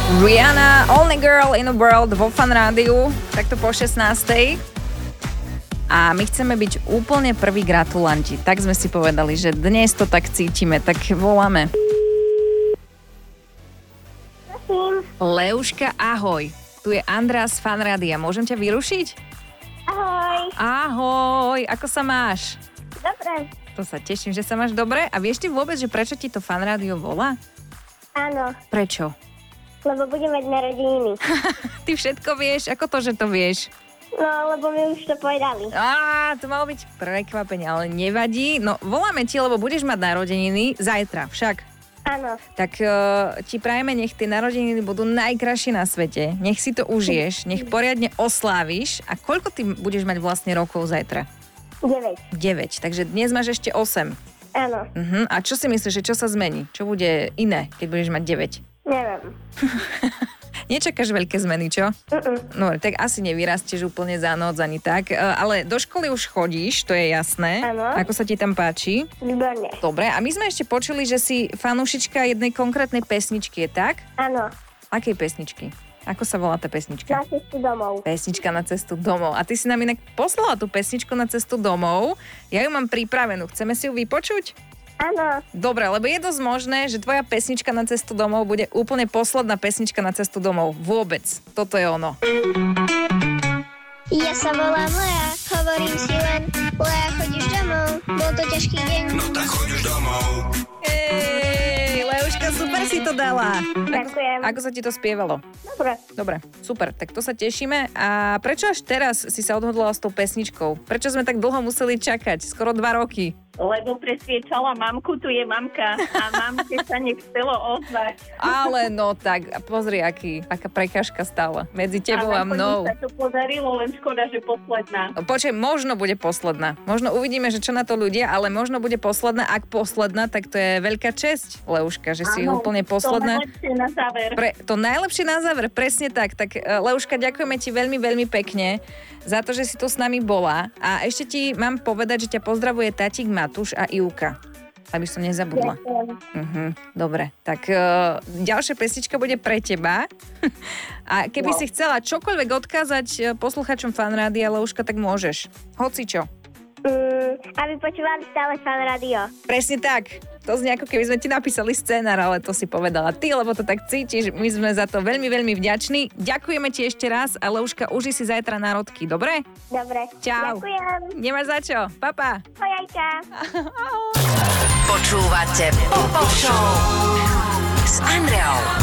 Rihanna, Only Girl in the World vo Fan Rádiu, takto po 16. A my chceme byť úplne prví gratulanti. Tak sme si povedali, že dnes to tak cítime, tak voláme. Leuška, ahoj. Tu je Andrea z Fan Rádia. Môžem ťa vyrušiť? Ahoj. Ahoj, ako sa máš? Dobre. To sa teším, že sa máš dobre. A vieš ty vôbec, že prečo ti to Fan Rádio volá? Áno, Prečo? lebo budem mať narodeniny. Ty všetko vieš, ako to, že to vieš? No, lebo mi už to povedali. To malo byť prekvapenie, ale nevadí. No, voláme ti, lebo budeš mať narodeniny zajtra však. Áno. Tak ti prajeme, nech tie narodeniny budú najkrajšie na svete. Nech si to užiješ, nech poriadne osláviš. A koľko ty budeš mať vlastne rokov zajtra? 9. 9, takže dnes máš ešte 8. Áno. A čo si myslíš, že čo sa zmení? Čo bude iné, keď budeš mať 9? Neviem. Nečakáš veľké zmeny, čo? No, tak asi nevyrastieš úplne za noc ani tak, ale do školy už chodíš, to je jasné. Áno. Ako sa ti tam páči? Výborne. Dobre, a my sme ešte počuli, že si fanúšička jednej konkrétnej pesničky, je tak? Áno. Akej pesničky? Ako sa volá tá pesnička? Na cestu domov. Pesnička na cestu domov. A ty si nám inak poslala tú pesničku na cestu domov. Ja ju mám pripravenú. Chceme si ju vypočuť? Áno. Dobre, lebo je dosť možné, že tvoja pesnička na cestu domov bude úplne posledná pesnička na cestu domov. Vôbec. Toto je ono. Ja sa volám Lea, hovorím si len Lea, chodíš domov, bol to ťažký deň. No tak choď už domov. Leuška, super si to dala. Ďakujem. Ako sa ti to spievalo? Dobre. Dobre, super, tak to sa tešíme. A prečo až teraz si sa odhodlala s tou pesničkou? Prečo sme tak dlho museli čakať? Skoro 2 roky. Lebo presviečala mamku, tu je mamka a mamke sa nechcelo ozvať. Ale no tak, pozri, aká prekážka stála medzi tebou a mnou. Sa to podarilo, len škoda, že posledná. Počkaj, možno bude posledná. Možno uvidíme, že čo na to ľudia, ale možno bude posledná. Ak posledná, tak to je veľká česť, Leuška, že si úplne posledná. To najlepšie na záver. To najlepšie na záver, presne tak. Tak Leuška, ďakujeme ti veľmi, veľmi pekne za to, že si tu s nami bola. A ešte ti mám povedať, že ťa pozdravuje tatík Matúš a Ivka. Aby som nezabudla. Dobre, tak ďalšia pesnička bude pre teba. A keby si chcela čokoľvek odkázať posluchačom Fan Rádia, Leuška, tak môžeš. Hoci čo. Aby počúvali stále Fan Rádio. Presne tak. To znie ako keby sme ti napísali scenár, ale to si povedala ty, lebo to tak cítiš. My sme za to veľmi, veľmi vďační. Ďakujeme ti ešte raz a Leuška, uži si zajtra národky, dobre? Dobre. Čau. Ďakujem. Nemáš za čo. Pa. Ahojajka. Počúvate Pop Show s Andreou.